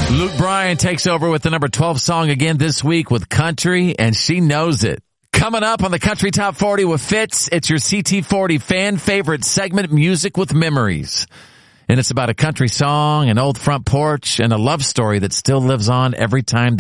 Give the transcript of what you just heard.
Luke Bryan takes over with the number 12 song again this week with Country, and she knows it. Coming up on the Country Top 40 with Fitz, it's your CT40 fan favorite segment, Music with Memories. And it's about a country song, an old front porch, and a love story that still lives on every time